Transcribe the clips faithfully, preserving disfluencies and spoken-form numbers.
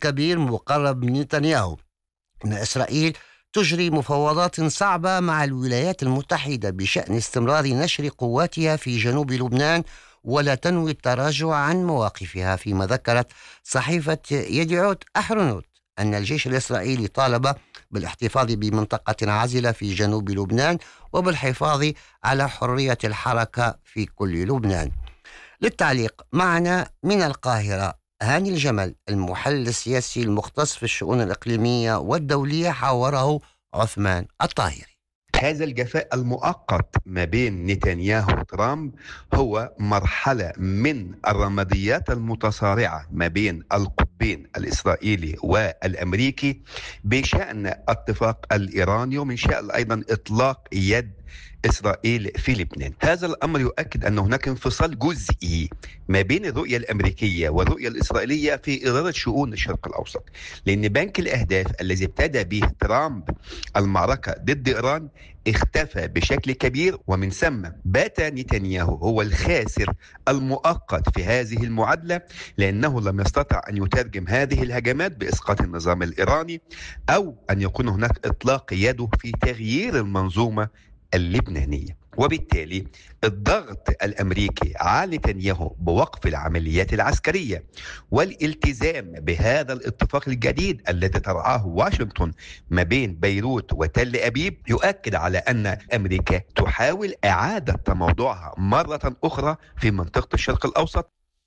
كبير مقرب من نتنياهو أن إسرائيل تجري مفاوضات صعبة مع الولايات المتحدة بشأن استمرار نشر قواتها في جنوب لبنان، ولا تنوي التراجع عن مواقفها، فيما ذكرت صحيفة يدعوت أحرنوت أن الجيش الإسرائيلي طالب بالاحتفاظ بمنطقة عازلة في جنوب لبنان وبالحفاظ على حرية الحركة في كل لبنان. للتعليق معنا من القاهرة هاني الجمل، المحلل السياسي المختص في الشؤون الإقليمية والدولية، حاوره عثمان الطاهري. هذا الجفاء المؤقت ما بين نتنياهو وترامب هو مرحلة من الرماديات المتصارعة ما بين القطبين الإسرائيلي والأمريكي بشأن اتفاق الإيراني، ومن شأن أيضا إطلاق يد إسرائيل في لبنان. هذا الأمر يؤكد أن هناك انفصال جزئي ما بين الرؤية الأمريكية والرؤية الإسرائيلية في إدارة شؤون الشرق الأوسط، لأن بنك الأهداف الذي ابتدى به ترامب المعركة ضد إيران اختفى بشكل كبير، ومن ثم بات نتنياهو هو الخاسر المؤقت في هذه المعادلة، لأنه لم يستطع أن يترجم هذه الهجمات بإسقاط النظام الإيراني أو أن يكون هناك إطلاق يده في تغيير المنظومة اللبنانية. وبالتالي الضغط الأمريكي على نتنياهو بوقف العمليات العسكرية والالتزام بهذا الاتفاق الجديد الذي ترعاه واشنطن ما بين بيروت وتل أبيب يؤكد على أن أمريكا تحاول إعادة تموضعها مرة أخرى في منطقة الشرق الأوسط.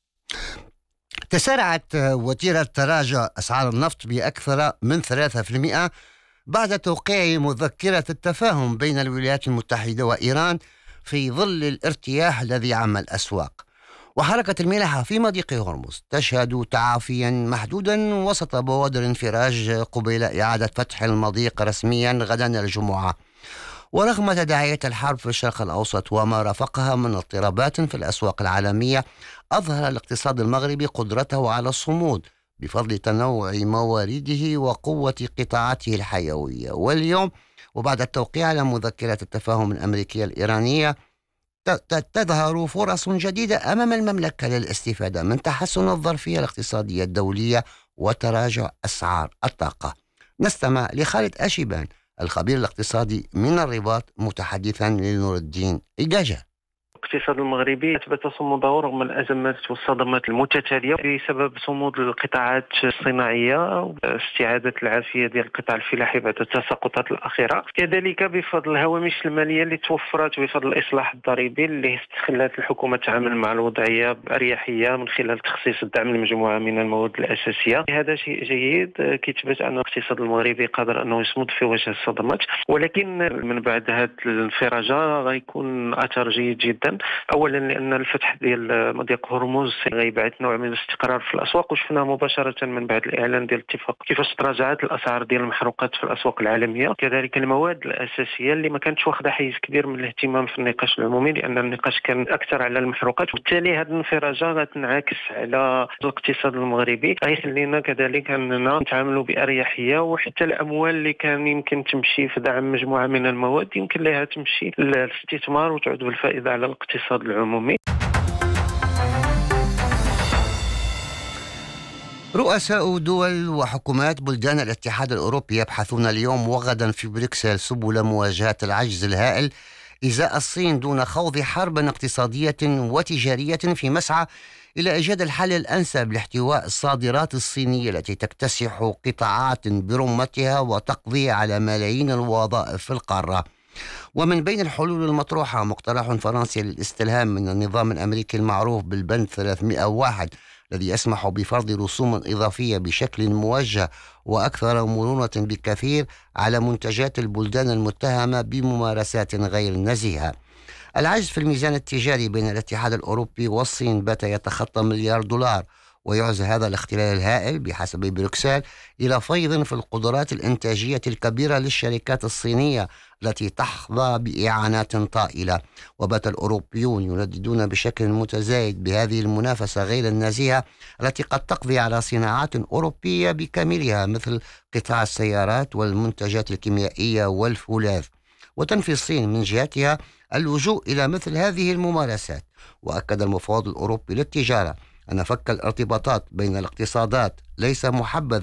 تسارعت وتيرة تراجع أسعار النفط بأكثر من ثلاثة بالمئة بعد توقيع مذكرة التفاهم بين الولايات المتحدة وإيران في ظل الارتياح الذي عم الأسواق. وحركة الملاحة في مضيق هرمز تشهد تعافيا محدودا وسط بوادر انفراج قبيل إعادة فتح المضيق رسميا غدا الجمعة. ورغم تداعيات الحرب في الشرق الأوسط وما رافقها من اضطرابات في الأسواق العالمية، أظهر الاقتصاد المغربي قدرته على الصمود بفضل تنوع موارده وقوة قطاعاته الحيوية. واليوم وبعد التوقيع على مذكرة التفاهم الأمريكية الإيرانية تظهر فرص جديدة أمام المملكة للاستفادة من تحسن الظرفية الاقتصادية الدولية وتراجع أسعار الطاقة. نستمع لخالد أشيبان الخبير الاقتصادي من الرباط متحدثا لنور الدين إيجاجا. الاقتصاد المغربي أثبت صموده رغم الأزمات والصدمات المتتالية بسبب صمود القطاعات الصناعية واستعادة العافية ديال القطاع الفلاحي بعد التساقطات الأخيرة، كذلك بفضل الهوامش المالية اللي توفرت بفضل الإصلاح الضريبي اللي خلت الحكومة تتعامل مع الوضعية بأريحية من خلال تخصيص الدعم لمجموعة من المواد الأساسية. هذا شيء جيد كيثبت أن الاقتصاد المغربي قادر أنه يصمد في وجه الصدمات، ولكن من بعد هذه الانفراجة غيكون أثر جيد جدا. اولا لان الفتح ديال مضيق هرمز غيبعث نوع من الاستقرار في الاسواق، وشفنا مباشره من بعد الاعلان ديال الاتفاق كيفاش تراجعت الاسعار ديال المحروقات في الاسواق العالميه، كذلك المواد الاساسيه اللي ما كانتش واخده حيز كبير من الاهتمام في النقاش العمومي، لان النقاش كان اكثر على المحروقات. وبالتالي هذه الانفراجه غتنعكس على الاقتصاد المغربي، غيخلينا كذلك اننا نتعاملوا باريحيه، وحتى الاموال اللي كان يمكن تمشي في دعم مجموعه من المواد يمكن لها تمشي للاستثمار وتعود بالفائده على الاقتصاد العمومي. رؤساء دول وحكومات بلدان الاتحاد الأوروبي يبحثون اليوم وغدا في بروكسل سبل مواجهة العجز الهائل إزاء الصين دون خوض حرب اقتصادية وتجارية في مسعى إلى إيجاد الحل الأنسب لاحتواء الصادرات الصينية التي تكتسح قطاعات برمتها وتقضي على ملايين الوظائف في القارة. ومن بين الحلول المطروحة مقترح فرنسي للاستلهام من النظام الأمريكي المعروف بالبند ثلاثمئة وواحد الذي يسمح بفرض رسوم إضافية بشكل موجه وأكثر مرونة بكثير على منتجات البلدان المتهمة بممارسات غير نزيهة. العجز في الميزان التجاري بين الاتحاد الأوروبي والصين بات يتخطى مليار دولار، ويعزى هذا الاختلال الهائل بحسب بروكسل إلى فيض في القدرات الإنتاجية الكبيرة للشركات الصينية التي تحظى بإعانات طائلة. وبات الأوروبيون ينددون بشكل متزايد بهذه المنافسة غير النزيهة التي قد تقضي على صناعات أوروبية بكاملها مثل قطاع السيارات والمنتجات الكيميائية والفولاذ. وتنفي الصين من جهتها اللجوء إلى مثل هذه الممارسات. وأكد المفوض الأوروبي للتجارة أن فك الارتباطات بين الاقتصادات ليس محبذا